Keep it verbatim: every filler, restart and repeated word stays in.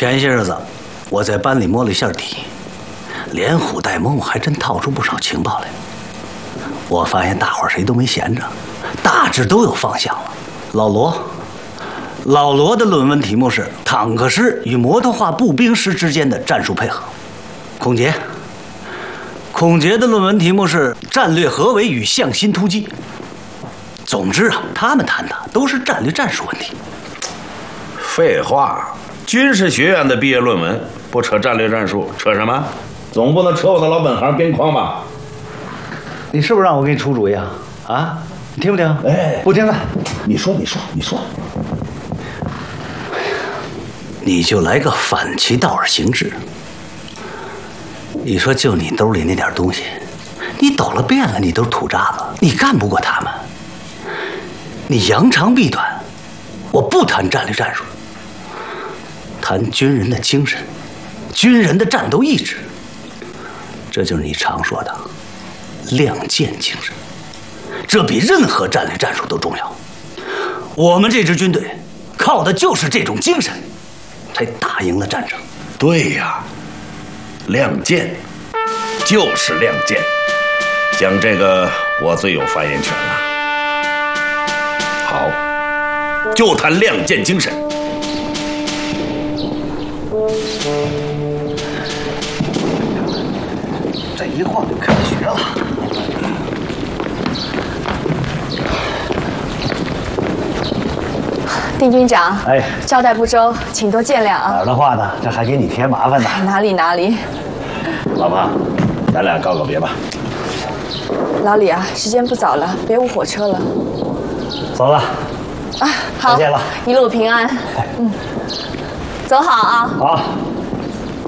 前些日子我在班里摸了一下底，连唬带蒙，我还真套出不少情报来。我发现大伙儿谁都没闲着，大致都有方向了。老罗，老罗的论文题目是坦克师与摩托化步兵师之间的战术配合。孔杰，孔杰的论文题目是战略合围与向心突击。总之啊，他们谈的都是战略战术问题。 废话，军事学院的毕业论文不扯战略战术，扯什么？总不能扯我的老本行边框吧？ 你是不是让我给你出主意啊？啊，你听不听？哎，不听了。 你说，你说，你说。 你就来个反其道而行之。你说，就你兜里那点东西，你抖了遍了，你都是土渣子，你干不过他们。你扬长避短，我不谈战略战术，谈军人的精神，军人的战斗意志。这就是你常说的亮剑精神，这比任何战略战术都重要。我们这支军队靠的就是这种精神，才打赢了战争。 对呀，亮剑就是亮剑，讲这个我最有发言权了。好，就谈亮剑精神。 这一晃就开学了。 丁军长， 哎， 招待不周，请多见谅啊。 哪儿的话呢？这还给你添麻烦呢。 哪里哪里。 老婆，咱俩告个别吧。 老李啊，时间不早了，别误火车了。 走了。 啊，好， 再见了， 一路平安。嗯，走好啊。 好。